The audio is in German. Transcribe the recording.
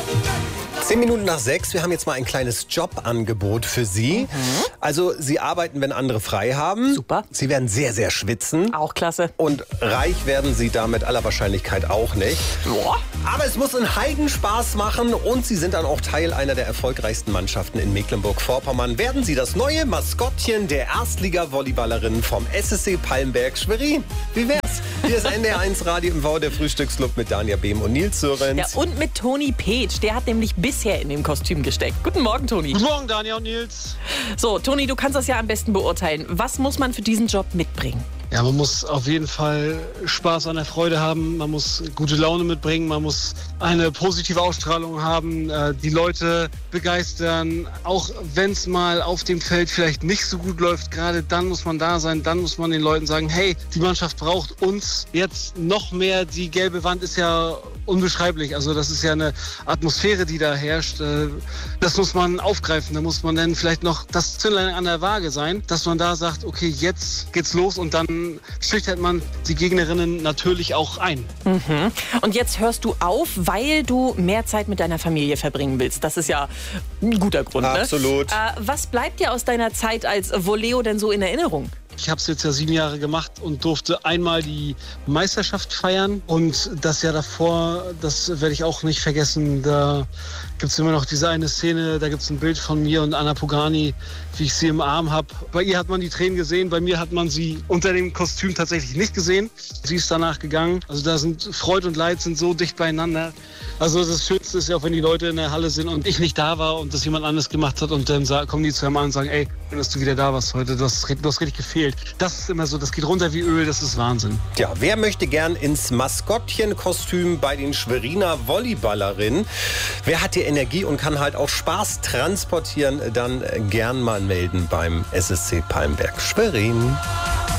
5:10. Wir haben jetzt mal ein kleines Jobangebot für Sie. Also Sie arbeiten, wenn andere frei haben. Super. Sie werden sehr, sehr schwitzen. Auch klasse. Und reich werden Sie da mit aller Wahrscheinlichkeit auch nicht. Boah. Aber es muss einen Heidenspaß machen und Sie sind dann auch Teil einer der erfolgreichsten Mannschaften in Mecklenburg-Vorpommern. Werden Sie das neue Maskottchen der Erstliga-Volleyballerinnen vom SSC Palmberg Schwerin. Wie wär's? Hier ist NDR1 Radio im der Frühstücksclub mit Danja Behm und Nils Sörenz. Ja, und mit Toni Petsch. Der hat nämlich bisher in dem Kostüm gesteckt. Guten Morgen, Toni. Guten Morgen, Danja und Nils. So, Toni, du kannst das ja am besten beurteilen. Was muss man für diesen Job mitbringen? Ja, man muss auf jeden Fall Spaß an der Freude haben, man muss gute Laune mitbringen, man muss eine positive Ausstrahlung haben, die Leute begeistern, auch wenn es mal auf dem Feld vielleicht nicht so gut läuft, gerade dann muss man da sein, dann muss man den Leuten sagen, hey, die Mannschaft braucht uns jetzt noch mehr, die gelbe Wand ist ja unbeschreiblich, also das ist ja eine Atmosphäre, die da herrscht, das muss man aufgreifen, da muss man dann vielleicht noch das Zünglein an der Waage sein, dass man da sagt, okay, jetzt geht's los und dann schüchtert man die Gegnerinnen natürlich auch ein. Und jetzt hörst du auf, weil du mehr Zeit mit deiner Familie verbringen willst. Das ist ja ein guter Grund, ne? Absolut. Was bleibt dir aus deiner Zeit als Voleo denn so in Erinnerung? Ich habe es jetzt ja 7 Jahre gemacht und durfte einmal die Meisterschaft feiern. Und das Jahr davor, das werde ich auch nicht vergessen, da gibt es immer noch diese eine Szene, da gibt es ein Bild von mir und Anna Pugani, wie ich sie im Arm habe. Bei ihr hat man die Tränen gesehen, bei mir hat man sie unter dem Kostüm tatsächlich nicht gesehen. Sie ist danach gegangen. Also da sind Freude und Leid sind so dicht beieinander. Also das Schönste ist ja auch, wenn die Leute in der Halle sind und ich nicht da war und das jemand anderes gemacht hat und dann kommen die zu einem an und sagen, ey, schön, dass du wieder da warst heute, du hast richtig gefehlt. Das ist immer so, das geht runter wie Öl, das ist Wahnsinn. Tja, wer möchte gern ins Maskottchenkostüm bei den Schweriner Volleyballerinnen? Wer hat die Energie und kann halt auch Spaß transportieren, dann gern mal melden beim SSC Palmberg Schwerin.